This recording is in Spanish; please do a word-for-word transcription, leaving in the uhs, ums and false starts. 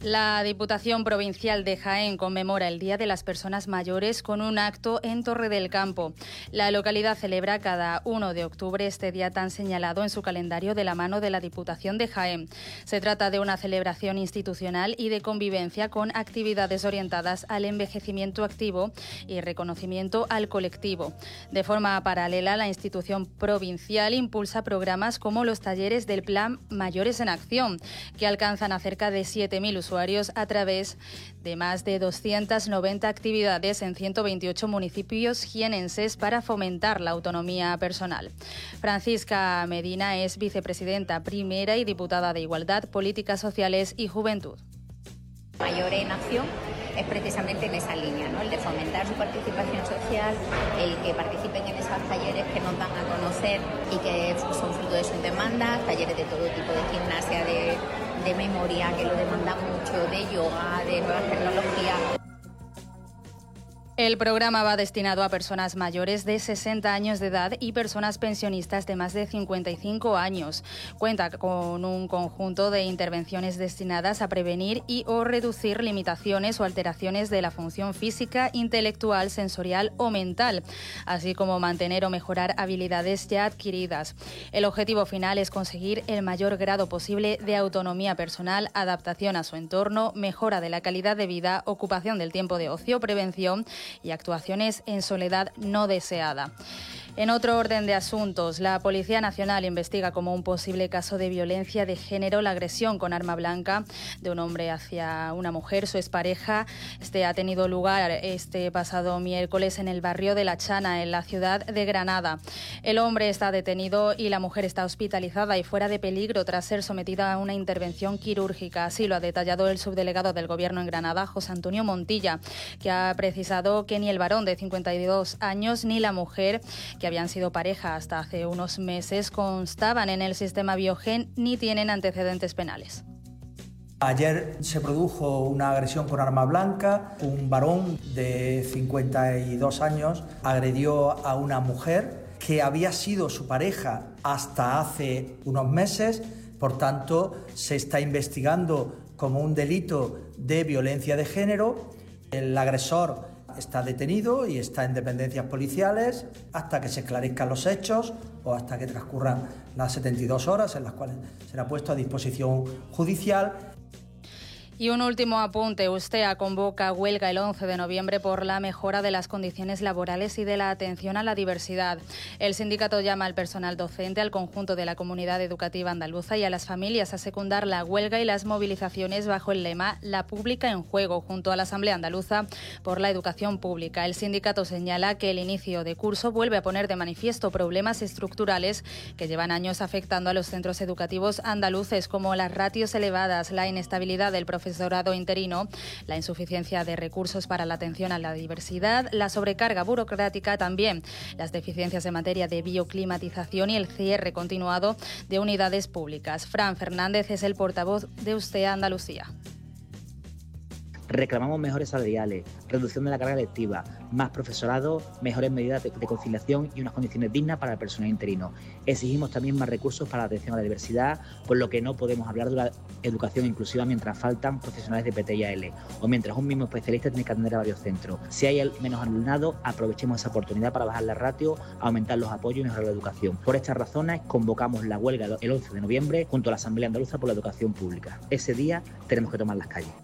La Diputación Provincial de Jaén conmemora el Día de las Personas Mayores con un acto en Torre del Campo. La localidad celebra cada uno de octubre este día tan señalado en su calendario de la mano de la Diputación de Jaén. Se trata de una celebración institucional y de convivencia con actividades orientadas al envejecimiento activo y reconocimiento al colectivo. De forma paralela, la institución provincial impulsa programas como los talleres del Plan Mayores en Acción, que alcanzan a cerca de siete mil usuarios a través de más de doscientas noventa actividades en ciento veintiocho municipios jienenses para fomentar la autonomía personal. Francisca Medina es vicepresidenta primera y diputada de Igualdad, Políticas Sociales y Juventud. Mayores en Acción es precisamente en esa línea, ¿no? El de fomentar su participación social, el que participen en esos talleres que nos dan a conocer y que son fruto de sus demandas, talleres de todo tipo, de gimnasia, de, de memoria, que lo demandan mucho, de yoga, de nuevas tecnologías. El programa va destinado a personas mayores de sesenta años de edad y personas pensionistas de más de cincuenta y cinco años. Cuenta con un conjunto de intervenciones destinadas a prevenir y o reducir limitaciones o alteraciones de la función física, intelectual, sensorial o mental, así como mantener o mejorar habilidades ya adquiridas. El objetivo final es conseguir el mayor grado posible de autonomía personal, adaptación a su entorno, mejora de la calidad de vida, ocupación del tiempo de ocio, prevención y actuaciones en soledad no deseada. En otro orden de asuntos, la Policía Nacional investiga como un posible caso de violencia de género la agresión con arma blanca de un hombre hacia una mujer, su expareja. Este ha tenido lugar este pasado miércoles en el barrio de La Chana, en la ciudad de Granada. El hombre está detenido y la mujer está hospitalizada y fuera de peligro tras ser sometida a una intervención quirúrgica. Así lo ha detallado el subdelegado del Gobierno en Granada, José Antonio Montilla, que ha precisado que ni el varón de cincuenta y dos años ni la mujer, que habían sido pareja hasta hace unos meses, constaban en el sistema Biogen ni tienen antecedentes penales. Ayer se produjo una agresión con arma blanca. Un varón de cincuenta y dos años agredió a una mujer que había sido su pareja hasta hace unos meses. Por tanto, se está investigando como un delito de violencia de género. El agresor está detenido y está en dependencias policiales hasta que se esclarezcan los hechos o hasta que transcurran las setenta y dos horas en las cuales será puesto a disposición judicial. Y un último apunte. Ustea convoca huelga el once de noviembre por la mejora de las condiciones laborales y de la atención a la diversidad. El sindicato llama al personal docente, al conjunto de la comunidad educativa andaluza y a las familias a secundar la huelga y las movilizaciones bajo el lema La Pública en Juego, junto a la Asamblea Andaluza por la Educación Pública. El sindicato señala que el inicio de curso vuelve a poner de manifiesto problemas estructurales que llevan años afectando a los centros educativos andaluces, como las ratios elevadas, la inestabilidad del profesorado profesorado interino, la insuficiencia de recursos para la atención a la diversidad, la sobrecarga burocrática, también las deficiencias en materia de bioclimatización y el cierre continuado de unidades públicas. Fran Fernández es el portavoz de Ustea Andalucía. Reclamamos mejores salariales, reducción de la carga lectiva, más profesorado, mejores medidas de, de conciliación y unas condiciones dignas para el personal interino. Exigimos también más recursos para la atención a la diversidad, por lo que no podemos hablar de una educación inclusiva mientras faltan profesionales de P T y A L o mientras un mismo especialista tiene que atender a varios centros. Si hay menos alumnado, aprovechemos esa oportunidad para bajar la ratio, aumentar los apoyos y mejorar la educación. Por estas razones, convocamos la huelga el once de noviembre junto a la Asamblea Andaluza por la Educación Pública. Ese día tenemos que tomar las calles.